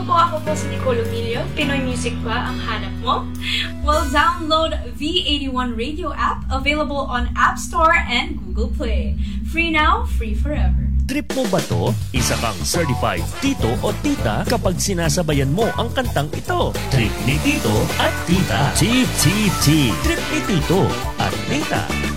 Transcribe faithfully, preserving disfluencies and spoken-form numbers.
Hello po, ako po si Nicole Umilio. Pinoy music ba ang hanap mo? Well, download V eighty-one Radio app, available on App Store and Google Play. Free now, free forever. Trip mo ba to? Isa kang certified tito o tita kapag sinasabayan mo ang kantang ito. Trip ni tito at tita. T T T. Trip ni tito at tita.